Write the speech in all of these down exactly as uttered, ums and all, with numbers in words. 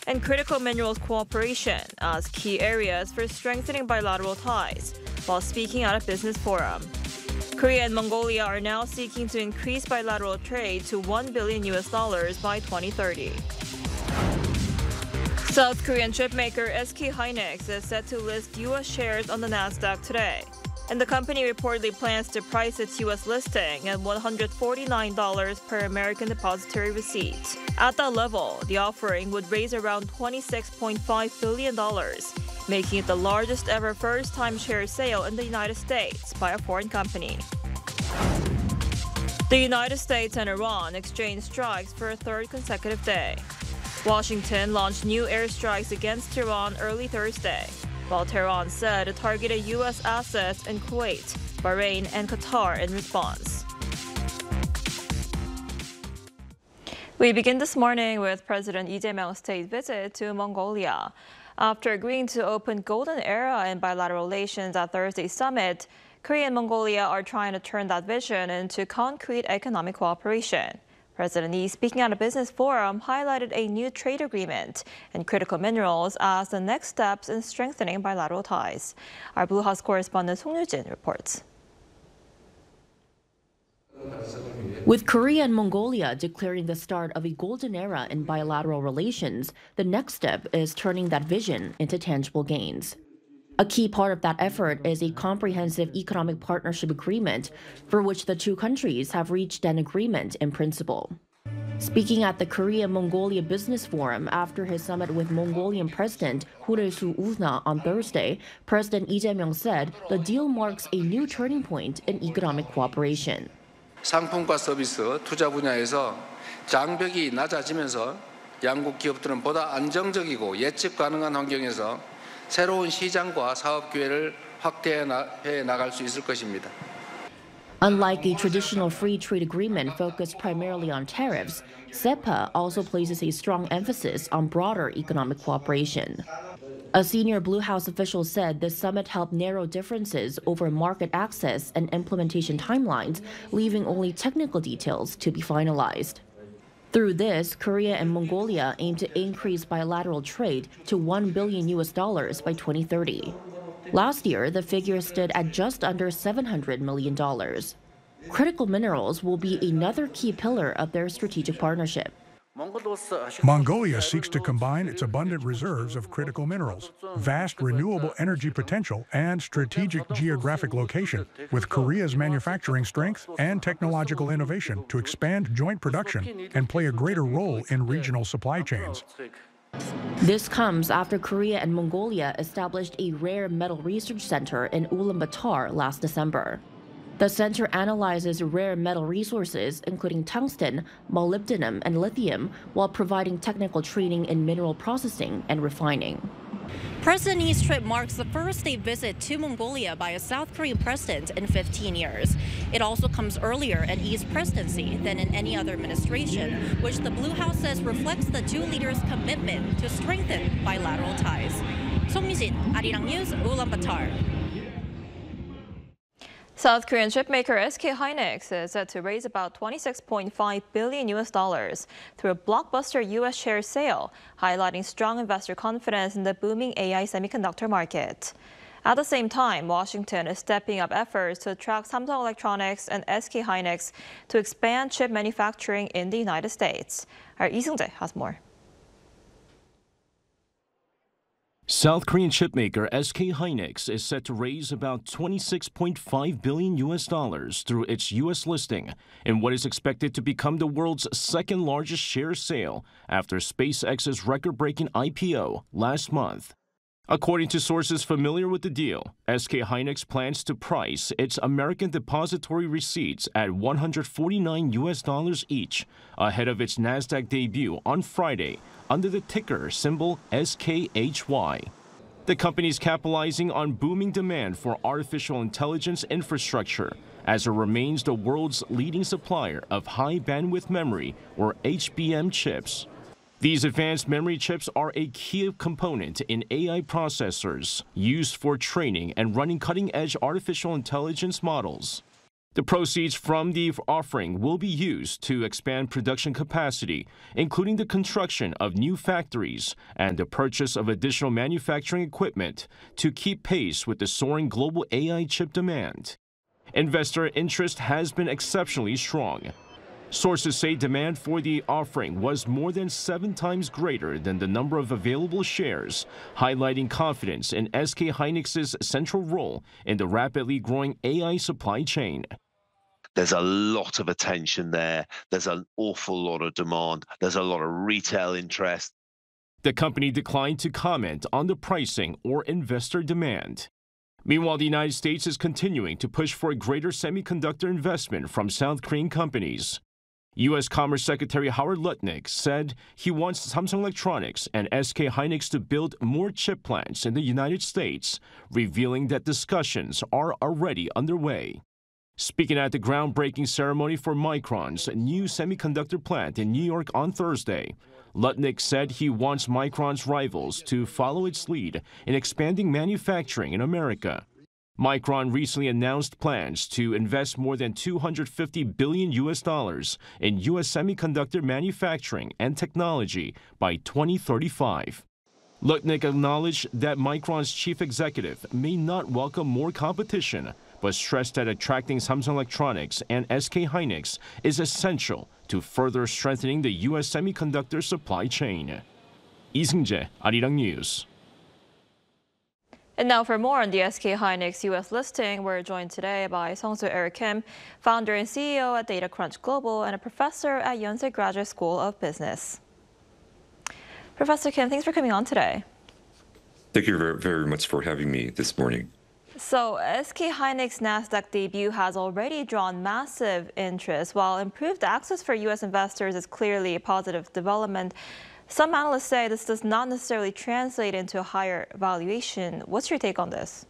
and critical minerals cooperation as key areas for strengthening bilateral ties, while speaking at a business forum. Korea and Mongolia are now seeking to increase bilateral trade to one billion U S dollars by twenty thirty. South Korean chipmaker S K hynix is set to list U S shares on the Nasdaq today, and the company reportedly plans to price its U S listing at one hundred forty-nine dollars per American depository receipt. At that level, the offering would raise around twenty-six point five billion dollars, making it the largest ever first-time share sale in the United States by a foreign company. The United States and Iran exchanged strikes for a third consecutive day. Washington launched new airstrikes against Iran early Thursday, while Tehran said it targeted U S assets in Kuwait, Bahrain, and Qatar in response. We begin this morning with President Lee Jae-myung's state visit to Mongolia. After agreeing to open golden era in bilateral relations at Thursday's summit, Korea and Mongolia are trying to turn that vision into concrete economic cooperation. President Lee, speaking at a business forum, highlighted a new trade agreement and critical minerals as the next steps in strengthening bilateral ties. Our Blue House correspondent Song Yoo-jin reports. With Korea and Mongolia declaring the start of a golden era in bilateral relations, the next step is turning that vision into tangible gains. A key part of that effort is a comprehensive economic partnership agreement for which the two countries have reached an agreement in principle. Speaking at the Korea-Mongolia Business Forum after his summit with Mongolian President Hurulsu Uzna on Thursday, President Lee Jae-myung said the deal marks a new turning point in economic cooperation. 상품과 서비스, 투자 분야에서 장벽이 낮아지면서 양국 기업들은 보다 안정적이고 예측 가능한 환경에서 새로운 시장과 사업 기회를 확대해 나갈 수 있을 것입니다. Unlike a traditional free trade agreement focused primarily on tariffs, SEPA also places a strong emphasis on broader economic cooperation. A senior Blue House official said the summit helped narrow differences over market access and implementation timelines, leaving only technical details to be finalized. Through this, Korea and Mongolia aim to increase bilateral trade to one billion U S dollars by twenty thirty. Last year, the figure stood at just under seven hundred million dollars. Critical minerals will be another key pillar of their strategic partnership. Mongolia seeks to combine its abundant reserves of critical minerals, vast renewable energy potential, and strategic geographic location with Korea's manufacturing strength and technological innovation to expand joint production and play a greater role in regional supply chains. This comes after Korea and Mongolia established a rare metal research center in Ulaanbaatar last December. The center analyzes rare metal resources, including tungsten, molybdenum, and lithium, while providing technical training in mineral processing and refining. President Lee's trip marks the first state visit to Mongolia by a South Korean president in fifteen years. It also comes earlier in Lee's presidency than in any other administration, which the Blue House says reflects the two leaders' commitment to strengthen bilateral ties. Song Yoo-jin, Arirang News, Ulaanbaatar. South Korean chipmaker S K hynix is set to raise about twenty-six point five billion U S dollars through a blockbuster U S share sale, highlighting strong investor confidence in the booming A I semiconductor market. At the same time, Washington is stepping up efforts to attract Samsung Electronics and S K hynix to expand chip manufacturing in the United States. Our Lee Seung-jae has more. South Korean chipmaker S K hynix is set to raise about twenty-six point five billion U S dollars through its U S listing in what is expected to become the world's second largest share sale after SpaceX's record-breaking I P O last month. According to sources familiar with the deal, S K hynix plans to price its American depository receipts at one hundred forty-nine U S dollars each, ahead of its Nasdaq debut on Friday under the ticker symbol S K H Y. The company is capitalizing on booming demand for artificial intelligence infrastructure, as it remains the world's leading supplier of high-bandwidth memory, or H B M chips. These advanced memory chips are a key component in A I processors used for training and running cutting-edge artificial intelligence models. The proceeds from the offering will be used to expand production capacity, including the construction of new factories and the purchase of additional manufacturing equipment to keep pace with the soaring global A I chip demand. Investor interest has been exceptionally strong. Sources say demand for the offering was more than seven times greater than the number of available shares, highlighting confidence in S K Hynix's central role in the rapidly growing A I supply chain. There's a lot of attention there. There's an awful lot of demand. There's a lot of retail interest. The company declined to comment on the pricing or investor demand. Meanwhile, the United States is continuing to push for a greater semiconductor investment from South Korean companies. U S Commerce Secretary Howard Lutnick said he wants Samsung Electronics and S K Hynix to build more chip plants in the United States, revealing that discussions are already underway. Speaking at the groundbreaking ceremony for Micron's new semiconductor plant in New York on Thursday, Lutnick said he wants Micron's rivals to follow its lead in expanding manufacturing in America. Micron recently announced plans to invest more than two hundred fifty billion U S dollars in U S semiconductor manufacturing and technology by twenty thirty-five. Lutnick acknowledged that Micron's chief executive may not welcome more competition, but stressed that attracting Samsung Electronics and S K Hynix is essential to further strengthening the U S semiconductor supply chain. Lee Seung-jae, Arirang News. And now for more on the S K Hynix U S listing, we're joined today by Sung-soo Eric Kim, founder and C E O at DataCrunch Global and a professor at Yonsei Graduate School of Business. Professor Kim, thanks for coming on today. Thank you very, very much for having me this morning. So S K Hynix Nasdaq debut has already drawn massive interest. While improved access for U S investors is clearly a positive development, some analysts say this does not necessarily translate into a higher valuation. What's your take on this?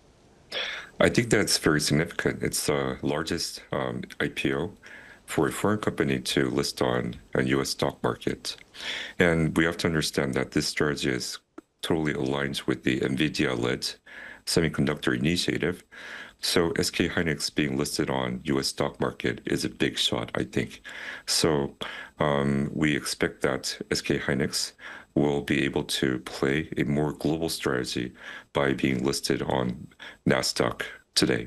I think that's very significant. It's the largest um, I P O for a foreign company to list on a U S stock market. And we have to understand that this strategy is totally aligned with the NVIDIA-led semiconductor initiative. So S K Hynix being listed on U S stock market is a big shot, I think. So um, we expect that S K Hynix will be able to play a more global strategy by being listed on Nasdaq today.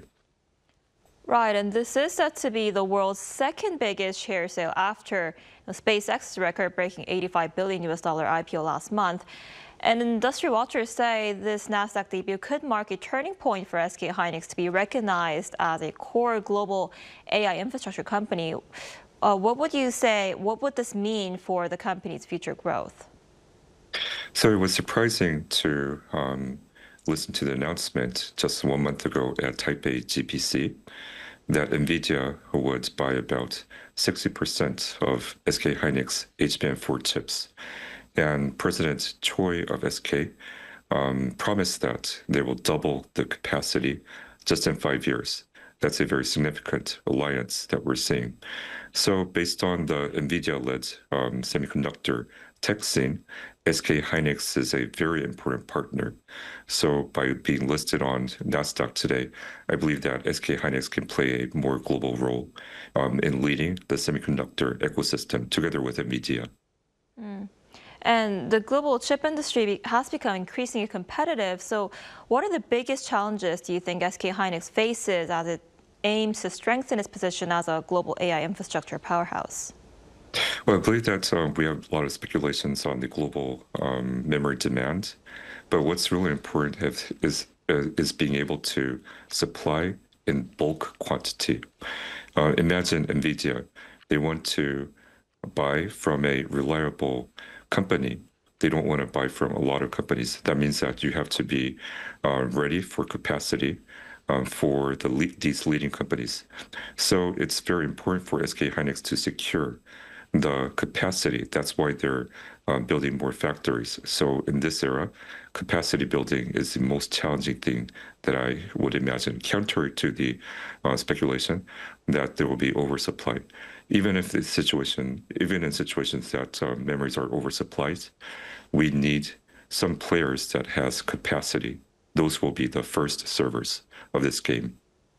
Right, and this is said to be the world's second biggest share sale after you know, SpaceX's record-breaking eighty-five billion U S dollar I P O last month. And industry watchers say this Nasdaq debut could mark a turning point for S K Hynix to be recognized as a core global A I infrastructure company. Uh, what would you say, what would this mean for the company's future growth? So it was surprising to um, listen to the announcement just one month ago at Taipei G P C that NVIDIA would buy about sixty percent of S K Hynix H B M four chips. And President Choi of S K um, promised that they will double the capacity just in five years. That's a very significant alliance that we're seeing. So based on the NVIDIA-led um, semiconductor tech scene, S K Hynix is a very important partner. So by being listed on Nasdaq today, I believe that S K Hynix can play a more global role um, in leading the semiconductor ecosystem together with NVIDIA. Mm. And the global chip industry has become increasingly competitive. So what are the biggest challenges do you think S K Hynix faces as it aims to strengthen its position as a global A I infrastructure powerhouse? Well, I believe that um, we have a lot of speculations on the global um, memory demand. But what's really important have, is, uh, is being able to supply in bulk quantity. Uh, imagine NVIDIA. They want to buy from a reliable company. They don't want to buy from a lot of companies. That means that you have to be uh, ready for capacity um, for the le these leading companies. So it's very important for S K Hynix to secure the capacity. That's why they're uh, building more factories. So in this era, capacity building is the most challenging thing that I would imagine, counter to the uh, speculation that there will be oversupply. Even if the situation, even in situations that uh, memories are oversupplied, we need some players that has capacity. Those will be the first servers of this game.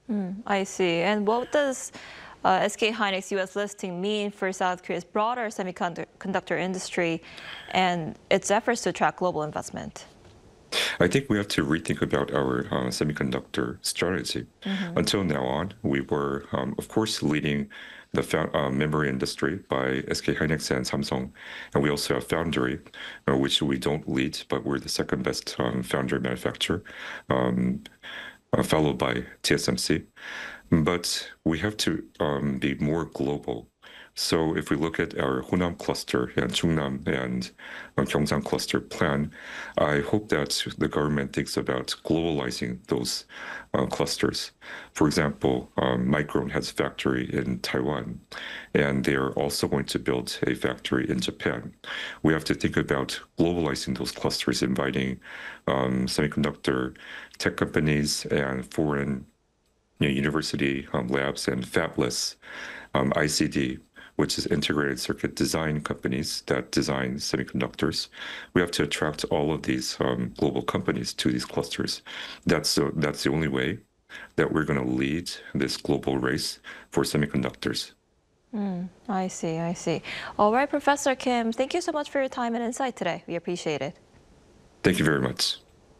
Mm, I see. And what does uh, S K Hynix U S listing mean for South Korea's broader semiconductor industry and its efforts to attract global investment? I think we have to rethink about our uh, semiconductor strategy. Mm-hmm. Until now on, we were, um, of course, leading the found, uh, memory industry by S K Hynix and Samsung. And we also have Foundry, uh, which we don't lead, but we're the second best um, foundry manufacturer, um, uh, followed by T S M C. But we have to um, be more global. So if we look at our Honam cluster and Chungnam and uh, Gyeongsang cluster plan, I hope that the government thinks about globalizing those uh, clusters. For example, um, Micron has a factory in Taiwan, and they are also going to build a factory in Japan. We have to think about globalizing those clusters, inviting um, semiconductor tech companies and foreign you know, university um, labs and fabless um, I C D, which is integrated circuit design companies that design semiconductors. We have to attract all of these um, global companies to these clusters. That's the, that's the only way that we're going to lead this global race for semiconductors. Mm, I see, I see. All right, Professor Kim, thank you so much for your time and insight today. We appreciate it. Thank you very much.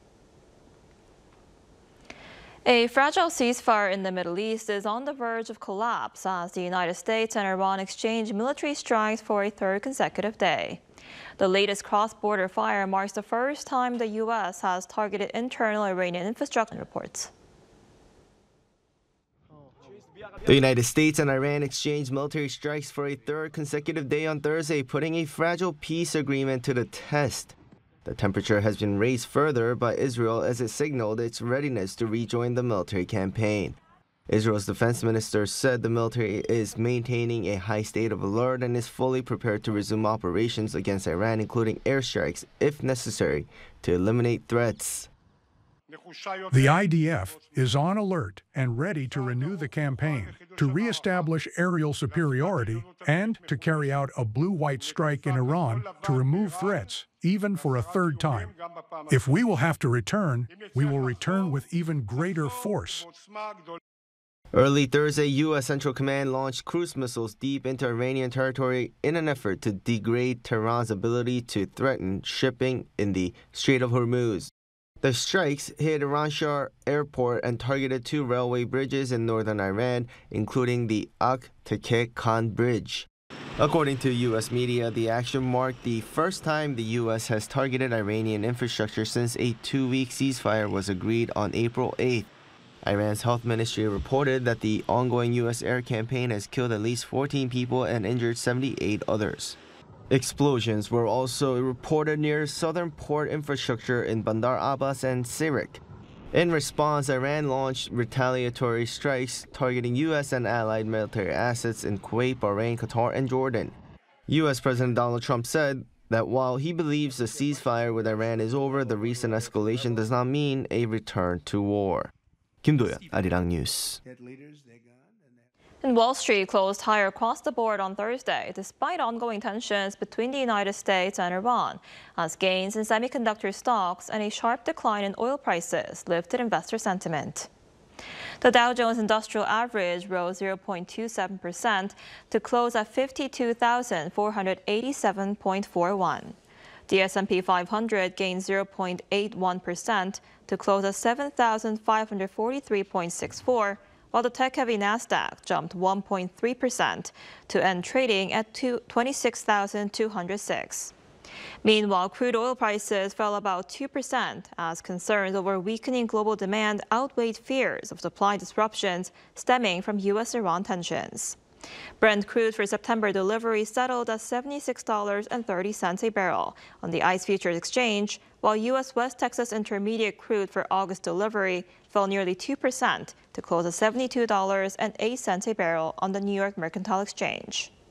A fragile ceasefire in the Middle East is on the verge of collapse as the United States and Iran exchange military strikes for a third consecutive day. The latest cross-border fire marks the first time the U S has targeted internal Iranian infrastructure, reports. The United States and Iran exchanged military strikes for a third consecutive day on Thursday, putting a fragile peace agreement to the test. The temperature has been raised further by Israel as it signaled its readiness to rejoin the military campaign. Israel's defense minister said the military is maintaining a high state of alert and is fully prepared to resume operations against Iran, including airstrikes, if necessary, to eliminate threats. The I D F is on alert and ready to renew the campaign, to reestablish aerial superiority, and to carry out a blue-white strike in Iran to remove threats, even for a third time. If we will have to return, we will return with even greater force. Early Thursday, U S Central Command launched cruise missiles deep into Iranian territory in an effort to degrade Tehran's ability to threaten shipping in the Strait of Hormuz. The strikes hit Iran Shah airport and targeted two railway bridges in northern Iran, including the Ak Takeh Khan Bridge. According to U S media, the action marked the first time the U S has targeted Iranian infrastructure since a two-week ceasefire was agreed on April eighth. Iran's health ministry reported that the ongoing U S air campaign has killed at least fourteen people and injured seventy-eight others. Explosions were also reported near southern port infrastructure in Bandar Abbas and Sirik. In response, Iran launched retaliatory strikes targeting U S and allied military assets in Kuwait, Bahrain, Qatar, and Jordan. U S President Donald Trump said that while he believes the ceasefire with Iran is over, the recent escalation does not mean a return to war. Kim Do-yeon, Arirang News. And Wall Street closed higher across the board on Thursday, despite ongoing tensions between the United States and Iran, as gains in semiconductor stocks and a sharp decline in oil prices lifted investor sentiment. The Dow Jones Industrial Average rose zero point two seven percent to close at fifty-two thousand four hundred eighty-seven point four one. The S and P five hundred gained zero point eight one percent to close at seven thousand five hundred forty-three point six four, while the tech-heavy Nasdaq jumped one point three percent to end trading at twenty-six thousand two hundred six. Meanwhile, crude oil prices fell about two percent as concerns over weakening global demand outweighed fears of supply disruptions stemming from U S Iran tensions. Brent crude for September delivery settled at seventy-six dollars and thirty cents a barrel on the ICE Futures Exchange, while U S West Texas Intermediate crude for August delivery fell nearly two percent to close at seventy-two dollars and eight cents a barrel on the New York Mercantile Exchange.